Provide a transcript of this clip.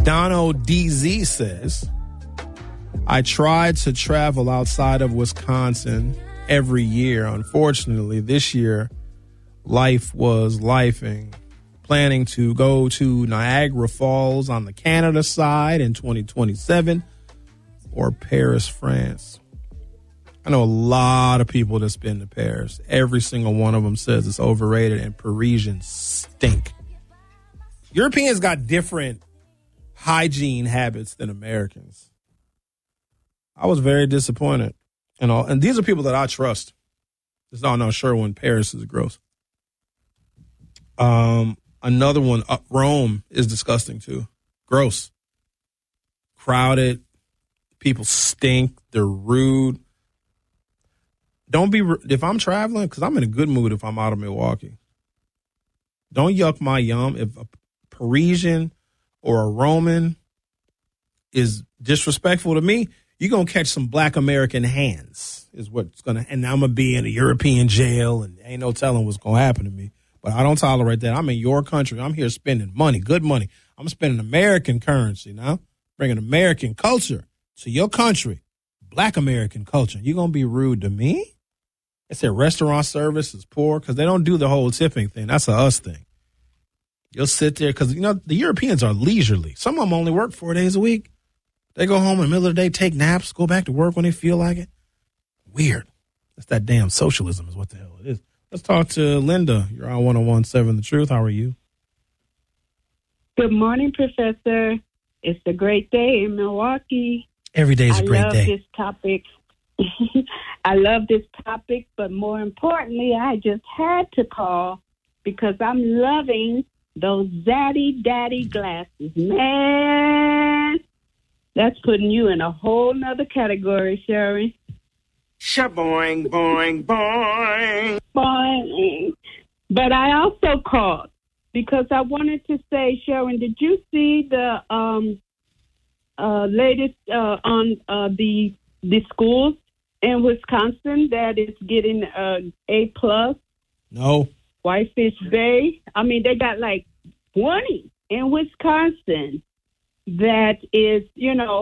Dono DZ says, I tried to travel outside of Wisconsin every year. Unfortunately, this year, life was lifing. Planning to go to Niagara Falls on the Canada side in 2027 or Paris, France. I know a lot of people that's been to Paris. Every single one of them says it's overrated and Parisians stink. Europeans got different hygiene habits than Americans. I was very disappointed. And these are people that I trust. Just not sure when Paris is gross. Another one, Rome is disgusting too. Gross. Crowded. People stink. They're rude. Don't be, if I'm traveling, because I'm in a good mood if I'm out of Milwaukee. Don't yuck my yum. If a Parisian or a Roman is disrespectful to me, you're going to catch some black American hands is what's going to, and I'm going to be in a European jail and ain't no telling what's going to happen to me. But I don't tolerate that. I'm in your country. I'm here spending money, good money. I'm spending American currency now, bringing American culture to your country, black American culture. You're going to be rude to me? They said restaurant service is poor because they don't do the whole tipping thing. That's a us thing. You'll sit there because, the Europeans are leisurely. Some of them only work 4 days a week. They go home in the middle of the day, take naps, go back to work when they feel like it. Weird. That's that damn socialism is what the hell it is. Let's talk to Linda. You're on 101.7 The Truth. How are you? Good morning, Professor. It's a great day in Milwaukee. Every day is a great day. I love this topic. I love this topic, but more importantly, I just had to call because I'm loving those zaddy daddy glasses. Man, that's putting you in a whole nother category, Sherry. Shaboing, boing, boing. Boing. But I also called because I wanted to say, Sharon, did you see the latest on the schools in Wisconsin that is getting A+? No. Whitefish Bay. I mean, they got like 20 in Wisconsin that is,